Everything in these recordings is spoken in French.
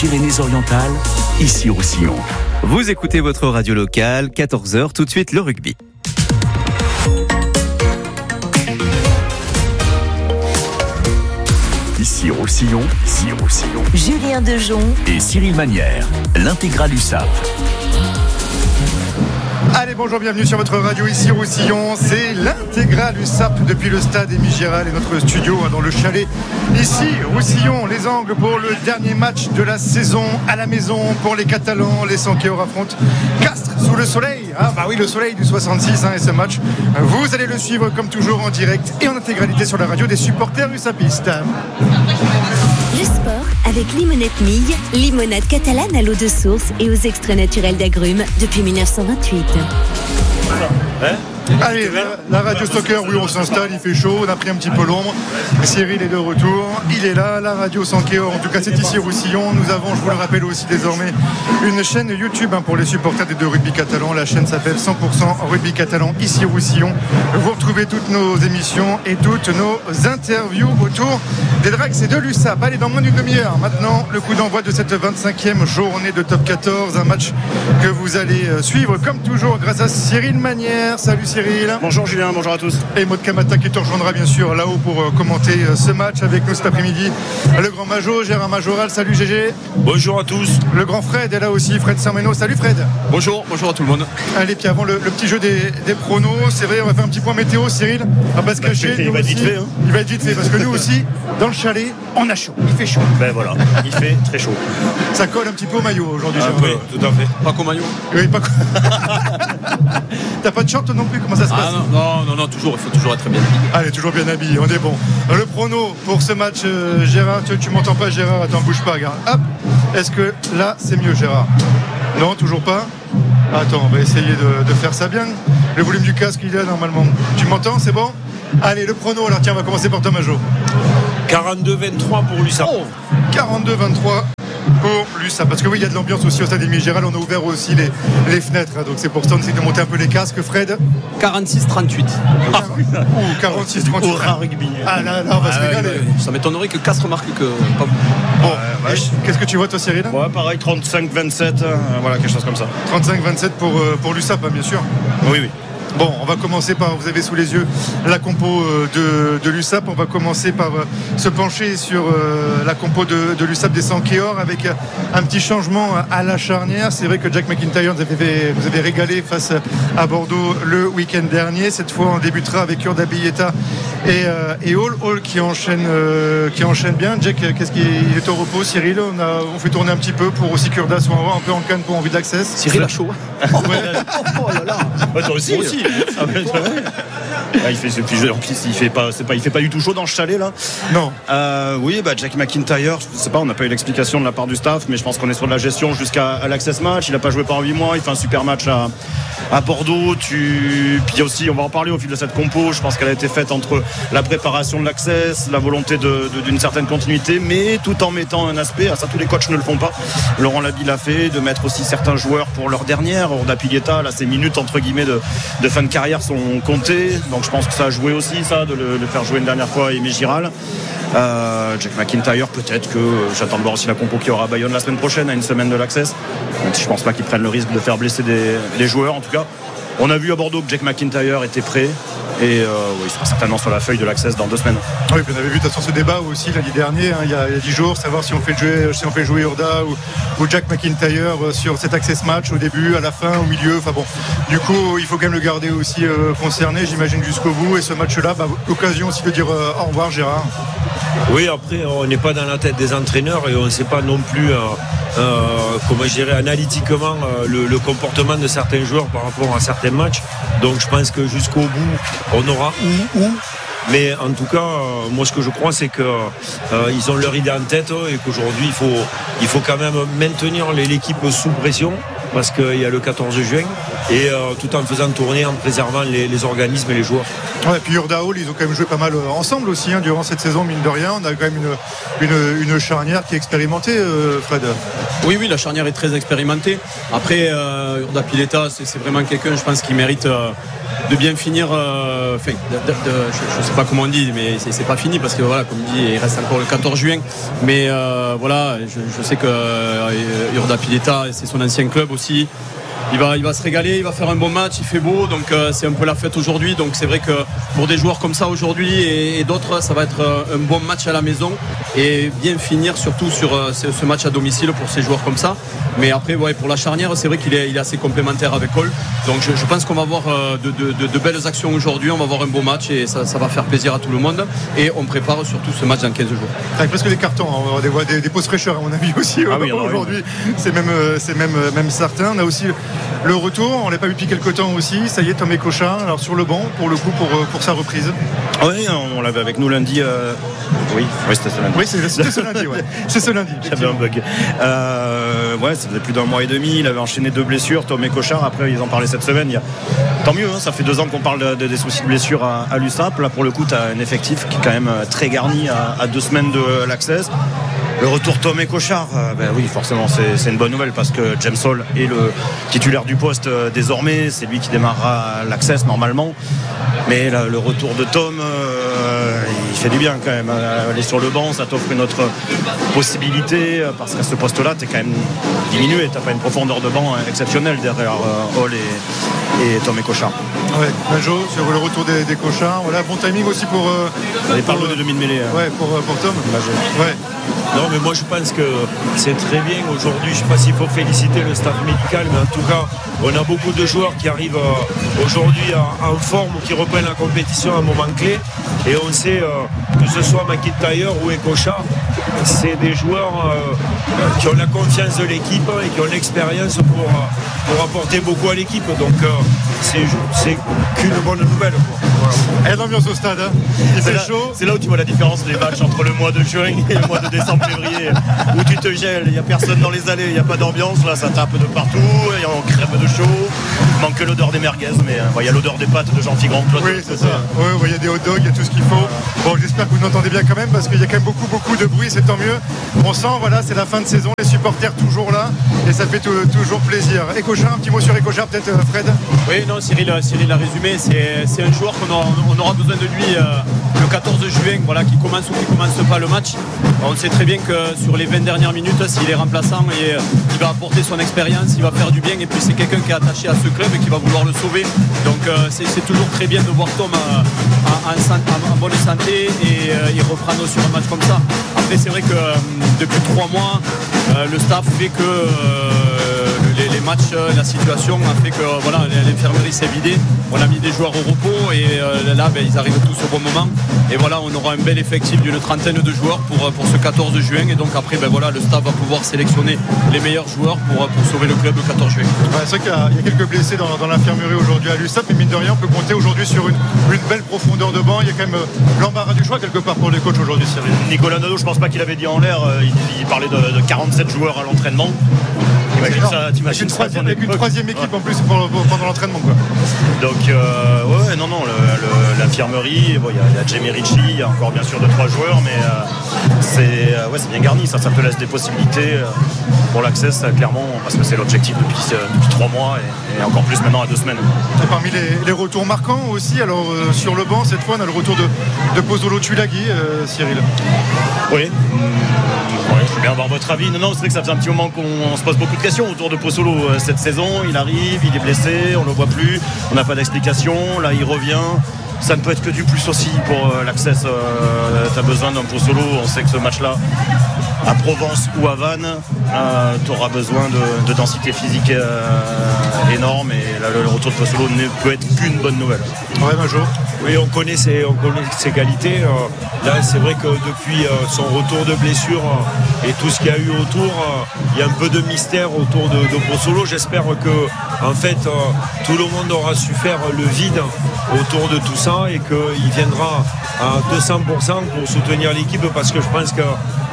Pyrénées-Orientales, ici Roussillon. Vous écoutez votre radio locale, 14h, tout de suite le rugby. Ici Roussillon, Julien Dejon et Cyril Manière, l'intégrale USAP. Allez, bonjour, bienvenue sur votre radio ici Roussillon. C'est l'intégrale USAP depuis le stade Émile Giral et notre studio dans le chalet. Ici Roussillon, les Angles pour le dernier match de la saison à la maison pour les Catalans. Les Sankéors affrontent Castres sous le soleil. Ah bah oui, le soleil du 66 et ce match, vous allez le suivre comme toujours en direct et en intégralité sur la radio des supporters USAPistes. Le sport avec Limonette Mille, limonade catalane à l'eau de source et aux extraits naturels d'agrumes depuis 1928. Allez, la radio soccer, oui, on s'installe, il fait chaud, on a pris un petit peu l'ombre. Cyril est de retour, il est là, la radio Sankéor, en tout cas c'est ici Roussillon. Nous avons, je vous le rappelle aussi désormais, une chaîne YouTube pour les supporters des deux rugby catalans. La chaîne s'appelle 100% Rugby Catalan, ici Roussillon. Vous retrouvez toutes nos émissions et toutes nos interviews autour des Drags et de l'USAP. Allez, dans moins d'une demi-heure, maintenant, le coup d'envoi de cette 25e journée de Top 14. Un match que vous allez suivre, comme toujours, grâce à Cyril Manière. Salut Cyril. Bonjour Julien, bonjour à tous. Et Maud Kamata qui te rejoindra bien sûr là-haut pour commenter ce match avec nous cet après-midi. Le grand Majo, Gérard Majoral, salut GG. Bonjour à tous. Le grand Fred est là aussi, Fred Sermeno, salut Fred. Bonjour à tout le monde. Allez, puis avant le petit jeu des pronos, c'est vrai, on va faire un petit point météo Cyril. On va pas se cacher. Il va être vite fait. Il va être vite fait parce que nous aussi, dans le chalet, on a chaud, il fait chaud. Ben voilà, il fait très chaud. Ça colle un petit peu au maillot aujourd'hui. Oui, tout à fait. Pas qu'au maillot. Oui, pas T'as pas de short non plus, comment ça se passe? Non, toujours, il faut toujours être bien habillé. Allez, toujours bien habillé, on est bon. Le prono pour ce match, Gérard, tu m'entends pas Gérard? Attends, bouge pas, regarde. Hop. Est-ce que là c'est mieux Gérard? Non, toujours pas? Attends, on va essayer de faire ça bien. Le volume du casque il est là normalement. Tu m'entends, c'est bon? Allez, le prono, alors tiens, on va commencer par Tomajo. 42-23 pour l'USAP. 42-23 pour l'USAP, parce que oui, il y a de l'ambiance aussi au stade Émile Giral. On a ouvert aussi les fenêtres, donc c'est pour ça qu'on essaie de monter un peu les casques. Fred? 46-38. Ou 46-38. Au rugby. Ah là, on va se régaler. Ça m'étonnerait que Castres marque que pas vous. Bon, qu'est-ce que tu vois toi Cyril? Ouais, pareil, 35-27, voilà, quelque chose comme ça. 35-27 pour l'USAP, bien sûr. Oui. Bon, on va commencer par, vous avez sous les yeux la compo de l'USAP. On va commencer par se pencher sur la compo de l'USAP des Sankéors avec un petit changement à la charnière. C'est vrai que Jack McIntyre vous avez régalé face à Bordeaux le week-end dernier. Cette fois, on débutera avec Urda Bieta et Hall qui enchaîne bien. Jack, qu'est-ce qu'il est au repos? Cyril, on fait tourner un petit peu pour aussi qu'Urda soit un peu en canne pour envie de l'accès. Cyril a chaud. Ouais. Oh là là. Ouais, toi aussi. Il fait en plus il fait pas du tout chaud dans le chalet là. Non. Oui, Jack McIntyre, je sais pas, on n'a pas eu l'explication de la part du staff, mais je pense qu'on est sur de la gestion jusqu'à l'Access Match. Il a pas joué pendant 8 mois, il fait un super match à Bordeaux. Puis aussi, on va en parler au fil de cette compo. Je pense qu'elle a été faite entre la préparation de l'Access, la volonté d'une certaine continuité, mais tout en mettant un aspect, ça tous les coachs ne le font pas. Laurent Labi l'a fait, de mettre aussi certains joueurs pour leur dernière. Urda Bieta, là, ces minutes entre guillemets de fin de carrière sont comptées, donc je pense que ça a joué aussi, ça, de le faire jouer une dernière fois à Émile Giral. Jack McIntyre, peut-être que j'attends de voir aussi la compo qui aura à Bayonne la semaine prochaine, à une semaine de l'Access. Je pense pas qu'ils prennent le risque de faire blesser les joueurs. En tout cas, on a vu à Bordeaux que Jack McIntyre était prêt et il sera certainement sur la feuille de l'Access dans 2 semaines. Oui, puis on avait vu de toute façon ce débat aussi lundi dernier, il y a 10 jours, savoir si on fait jouer Urda ou Jack McIntyre sur cet Access Match au début, à la fin, au milieu. Enfin bon, du coup, il faut quand même le garder aussi concerné, j'imagine, jusqu'au bout. Et ce match-là, l'occasion aussi de dire au revoir, Gérard. Oui, après, on n'est pas dans la tête des entraîneurs et on ne sait pas non plus, comment je dirais, analytiquement le comportement de certains joueurs par rapport à certains matchs. Donc je pense que jusqu'au bout, on aura où. Mais en tout cas, moi ce que je crois, c'est qu'ils ont leur idée en tête et qu'aujourd'hui, il faut quand même maintenir l'équipe sous pression parce qu'il y a le 14 juin. et tout en faisant tourner, en préservant les organismes et les joueurs. Ouais, et puis Urdaol, ils ont quand même joué pas mal ensemble aussi durant cette saison, mine de rien. On a quand même une charnière qui est expérimentée, Fred. Oui, la charnière est très expérimentée. Après, Urda Pileta, c'est vraiment quelqu'un, je pense, qui mérite de bien finir. Je ne sais pas comment on dit, mais c'est pas fini parce que voilà, comme dit, il reste encore le 14 juin. Mais voilà, je sais que Urda Pileta, c'est son ancien club aussi. Il va se régaler, il va faire un bon match, il fait beau, donc c'est un peu la fête aujourd'hui. Donc c'est vrai que pour des joueurs comme ça aujourd'hui et d'autres, ça va être un bon match à la maison et bien finir surtout sur ce match à domicile pour ces joueurs comme ça. Mais après, pour la charnière, c'est vrai qu'il est assez complémentaire avec Hall. Donc je pense qu'on va avoir de belles actions aujourd'hui, on va avoir un beau match et ça va faire plaisir à tout le monde. Et on prépare surtout ce match dans 15 jours. Avec presque des cartons, on va avoir des pauses fraîcheurs à mon avis aussi aujourd'hui. C'est même certain. On a aussi le retour, on l'a pas vu depuis quelques temps aussi. Ça y est, Tomé Cochard, alors sur le banc pour le coup pour sa reprise. Oui, on l'avait avec nous lundi. Oui, c'était ce lundi. Oui, c'était ce lundi. Ouais. C'est ce lundi. J'avais un bug. Ça faisait plus d'un mois et demi. Il avait enchaîné 2 blessures. Tomé Cochard. Après, ils en parlaient cette semaine. Tant mieux. Ça fait 2 ans qu'on parle des soucis de blessures à l'USAP. Là, pour le coup, tu as un effectif qui est quand même très garni à 2 semaines de l'Access. Le retour Tomé Cochard, oui, forcément, c'est une bonne nouvelle parce que James Hall est le titulaire du poste désormais. C'est lui qui démarrera l'Access normalement. Mais là, le retour de Tom, il fait du bien quand même. Aller sur le banc, ça t'offre une autre possibilité parce qu'à ce poste-là, tu es quand même diminué. Tu n'as pas une profondeur de banc exceptionnelle derrière Hall et Tomé Cochard. Ouais, Majo, sur le retour des Cochards. Voilà, bon timing aussi pour. Il parle de demi-mêlée. Ouais, pour Tom. Majo. Ouais. Non, mais moi je pense que c'est très bien aujourd'hui. Je ne sais pas s'il faut féliciter le staff médical, mais en tout cas, on a beaucoup de joueurs qui arrivent aujourd'hui en forme ou qui reprennent la compétition à un moment clé. Et on sait que ce soit McIntyre ou Ecocha, c'est des joueurs qui ont la confiance de l'équipe et qui ont l'expérience pour apporter beaucoup à l'équipe. Donc c'est qu'une bonne nouvelle. Voilà. Il y a de l'ambiance au stade. Il fait chaud. C'est là où tu vois la différence des matchs entre le mois de juin et le mois de décembre, février, où tu te gèles, il n'y a personne dans les allées, il n'y a pas d'ambiance, là ça tape de partout, on crève de chaud, il manque que l'odeur des merguez, mais il y a l'odeur des pâtes de Jean Figron. Oui, c'est ça. Il y a des hot dogs, il y a tout ce qu'il faut. Bon, j'espère que vous m'entendez bien quand même, parce qu'il y a quand même beaucoup de bruit, c'est tant mieux. On sent, c'est la fin de saison, les supporters toujours là, et ça fait toujours plaisir. Ecochard, un petit mot sur Ecochard peut-être, Fred? Oui, non, Cyril a résumé, c'est un joueur qu'on aura besoin de lui le 14 juin, qui commence ou qui ne commence pas le match. On sait très bien que sur les 20 dernières minutes, s'il est remplaçant, il va apporter son expérience, il va faire du bien, et puis c'est quelqu'un qui est attaché à ce club et qui va vouloir le sauver. Donc c'est toujours très bien de voir Tom en bonne santé et il reprendre sur un match comme ça. Après, c'est vrai que depuis 3 mois, le staff fait que les matchs, la situation a fait que l'infirmerie s'est vidée. On a mis des joueurs au repos et là ils arrivent tous au bon moment. Et on aura un bel effectif d'une 30aine de joueurs pour ce 14 juin. Et donc après, le staff va pouvoir sélectionner les meilleurs joueurs pour sauver le club le 14 juin. Ouais, c'est vrai qu'il y a quelques blessés dans l'infirmerie aujourd'hui à l'USAP, mais mine de rien, on peut compter aujourd'hui sur une belle profondeur de banc. Il y a quand même l'embarras du choix quelque part pour les coachs aujourd'hui, Cyril. Nicolas Nadeau, je pense pas qu'il avait dit en l'air, il parlait de 47 joueurs à l'entraînement. Avec une troisième équipe en plus pendant l'entraînement, quoi. Donc l'infirmerie, il y a Jamie Ritchie, il y a encore bien sûr 2-3 joueurs, mais c'est bien garni, ça te laisse des possibilités pour l'Access, clairement, parce que c'est l'objectif depuis 3 mois et encore plus maintenant à 2 semaines. Et parmi les retours marquants aussi, alors sur le banc cette fois on a le retour de Pozzolo Tulagi, Cyril. Oui. Je veux bien avoir votre avis. Non, c'est vrai que ça faisait un petit moment qu'on se pose beaucoup de questions autour de Pozzolo cette saison. Il arrive, il est blessé, on ne le voit plus, on n'a pas d'explication. Là, il revient. Ça ne peut être que du plus aussi pour l'Access. Tu as besoin d'un Pozzolo. On sait que ce match-là, à Provence ou à Vannes, tu auras besoin de densité physique énorme. Et là, le retour de Pozzolo ne peut être qu'une bonne nouvelle. Ouais, Majo. Oui, on connaît ses qualités. Là, c'est vrai que depuis son retour de blessure et tout ce qu'il y a eu autour, il y a un peu de mystère autour de Pozzolo. J'espère que, en fait, tout le monde aura su faire le vide autour de tout ça et qu'il viendra à 200% pour soutenir l'équipe, parce que je pense que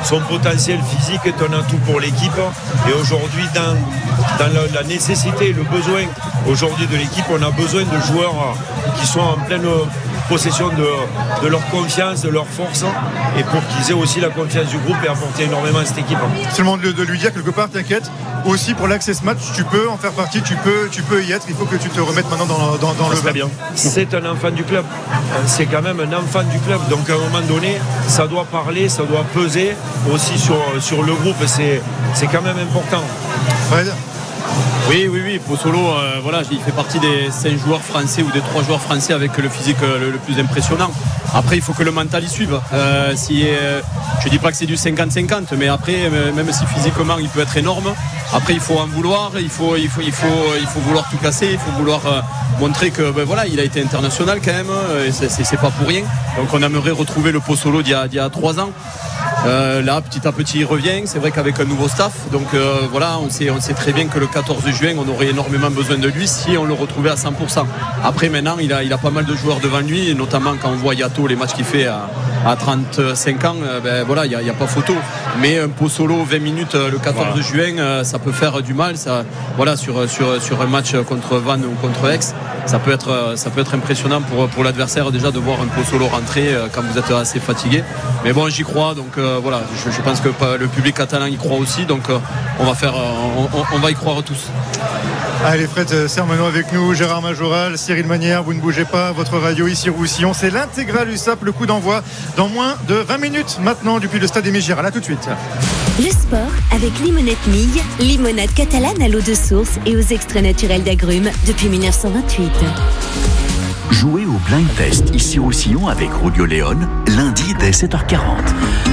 son potentiel physique est un atout pour l'équipe. Et aujourd'hui, dans la nécessité, le besoin aujourd'hui de l'équipe, on a besoin de joueurs qui sont en pleine possession de leur confiance, de leur force, et pour qu'ils aient aussi la confiance du groupe et apporter énormément à cette équipe. Seulement de lui dire quelque part, t'inquiète, aussi pour l'Access Match, tu peux en faire partie, tu peux y être, il faut que tu te remettes maintenant dans le bain. Bien. C'est un enfant du club, c'est quand même un enfant du club, donc à un moment donné ça doit parler, ça doit peser aussi sur le groupe, c'est quand même important. Fred ? Oui, Pozzolo, il fait partie des 5 joueurs français ou des 3 joueurs français avec le physique le plus impressionnant. Après, il faut que le mental y suive. Je dis pas que c'est du 50-50, mais après, même si physiquement il peut être énorme, après il faut en vouloir, il faut vouloir tout casser, il faut vouloir montrer que il a été international quand même, et c'est pas pour rien. Donc on aimerait retrouver le Pozzolo d'il y a 3 ans. Là, petit à petit, il revient. C'est vrai qu'avec un nouveau staff, donc on sait très bien que le 14 juin, on aurait énormément besoin de lui si on le retrouvait à 100%. Après, maintenant, il a pas mal de joueurs devant lui, et notamment quand on voit Yato, les matchs qu'il fait à 35 ans, il n'y a pas photo. Mais un Pozzolo 20 minutes le 14 juin, ça peut faire du mal. Ça, sur un match contre Vannes ou contre Aix, ça peut être impressionnant pour l'adversaire déjà de voir un Pozzolo rentrer quand vous êtes assez fatigué. Mais bon, j'y crois, donc je pense que le public catalan y croit aussi, donc on va y croire tous. Allez, Fred Sermeno avec nous, Gérard Majoral, Cyril Manière, vous ne bougez pas, votre radio ici Roussillon, c'est l'intégrale USAP, le coup d'envoi dans moins de 20 minutes maintenant depuis le stade Aimé Girard. À tout de suite. Le sport avec Limonette Mille, limonade catalane à l'eau de source et aux extraits naturels d'agrumes depuis 1928. Jouez au blind test ici Roussillon avec Rodeo Léon, lundi dès 7h40.